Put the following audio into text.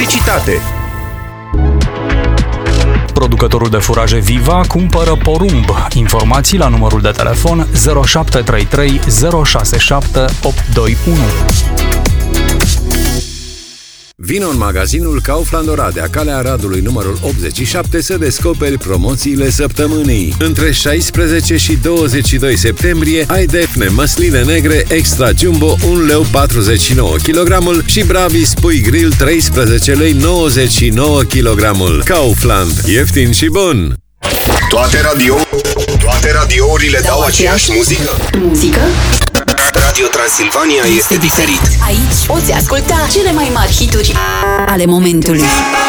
electricitate. Producătorul de furaje Viva cumpără porumb. Informații la numărul de telefon 0733 067 821. Vino în magazinul Kaufland Oradea, Calea Aradului, numărul 87, să descoperi promoțiile săptămânii. Între 16 și 22 septembrie ai Defne măsline negre extra jumbo 1,49 kg și Bravis pui grill 13,99 kg. Kaufland. Ieftin și bun! Toate radiourile dau aceeași muzică? Radio Transilvania este diferit. Aici poți asculta cele mai mari hituri ale momentului.